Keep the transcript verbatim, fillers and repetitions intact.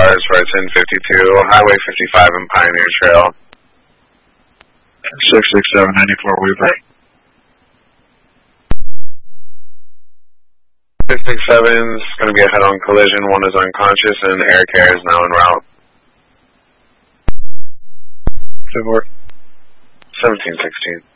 cars for a ten fifty-two, Highway fifty-five and Pioneer Trail. six six seven ninety-four Weaver. six six seven is going to be a head-on collision. One is unconscious, and air care is now en route. Support. seventeen sixteen.